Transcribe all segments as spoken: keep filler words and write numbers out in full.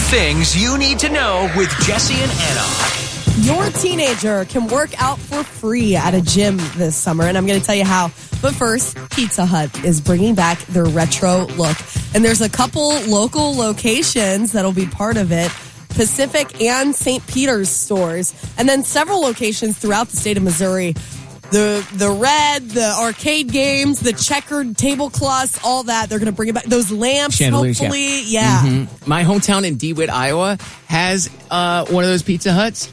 things you need to know with Jesse and Anna. Your teenager can work out for free at a gym this summer, and I'm going to tell you how. But first, Pizza Hut is bringing back their retro look. And there's a couple local locations that'll be part of it. Pacific and Saint Peter's stores. And then several locations throughout the state of Missouri. The the red, the arcade games, the checkered tablecloths, all that. They're going to bring it back. Those lamps, Chandeliers, hopefully. Yeah. yeah. Mm-hmm. My hometown in DeWitt, Iowa has uh, one of those Pizza Huts.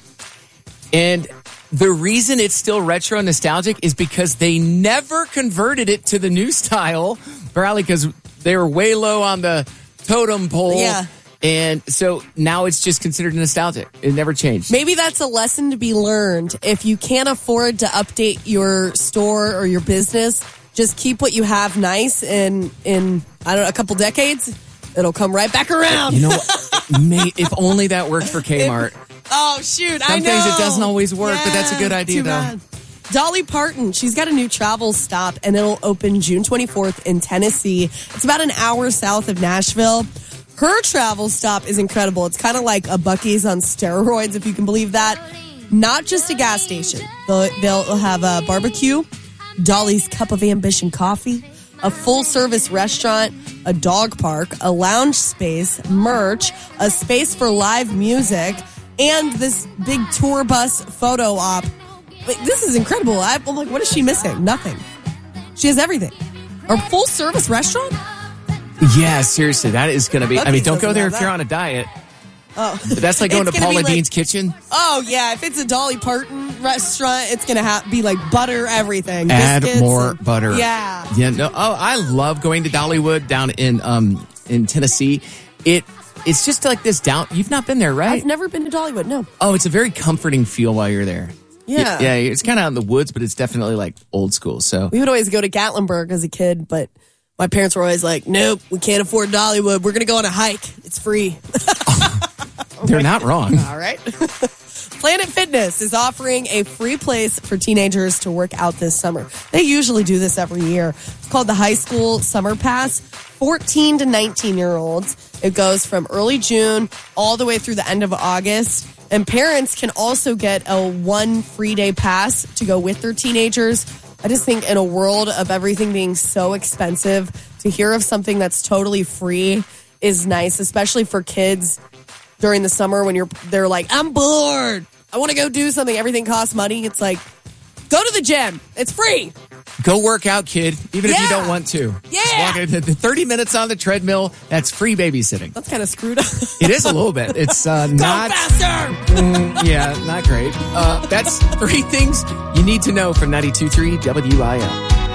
And the reason it's still retro and nostalgic is because they never converted it to the new style. Probably because they were way low on the totem pole. Yeah. And so now it's just considered nostalgic. It never changed. Maybe that's a lesson to be learned. If you can't afford to update your store or your business, just keep what you have nice. And in, I don't know, a couple decades, it'll come right back around. You know what? May, if only that worked for Kmart. If, oh, shoot. Some I know. Some things it doesn't always work, yeah, but that's a good idea, though. Bad. Dolly Parton, she's got a new travel stop, and it'll open June twenty-fourth in Tennessee. It's about an hour south of Nashville. Her travel stop is incredible. It's kind of like a Buc-ee's on steroids, if you can believe that. Not just a gas station. They'll, they'll have a barbecue, Dolly's Cup of Ambition coffee, a full-service restaurant, a dog park, a lounge space, merch, a space for live music, and this big tour bus photo op. Like, this is incredible. I'm like, what is she missing? Nothing. She has everything. A full-service restaurant? Yeah, seriously, that is going to be... Buc-ee's I mean, don't go there if that. you're on a diet. Oh. But that's like going to Paula like, Dean's Kitchen. Oh, yeah. If it's a Dolly Parton restaurant, it's going to ha- be like butter everything. Add Biscuits more and, butter. Yeah. Yeah. No. Oh, I love going to Dollywood down in um in Tennessee. It It's just like this down... You've not been there, right? I've never been to Dollywood, no. Oh, it's a very comforting feel while you're there. Yeah. Yeah, it's kind of out in the woods, but it's definitely like old school. So we would always go to Gatlinburg as a kid, but my parents were always like, nope, we can't afford Dollywood. We're going to go on a hike. It's free. They're not wrong. All right. Planet Fitness is offering a free place for teenagers to work out this summer. They usually do this every year. It's called the High School Summer Pass. fourteen to nineteen-year-olds. It goes from early June all the way through the end of August. And parents can also get a one free day pass to go with their teenagers. I just think in a world of everything being so expensive, to hear of something that's totally free is nice, especially for kids during the summer when you're they're like, I'm bored. I want to go do something. Everything costs money. It's like, go to the gym. It's free. Go work out, kid, even yeah. if you don't want to. Yeah. Just walk in, the thirty minutes on the treadmill, that's free babysitting. That's kind of screwed up. It is a little bit. It's uh, not... Go faster! Mm, yeah, not great. Uh, that's three things you need to know from ninety-two point three W I L.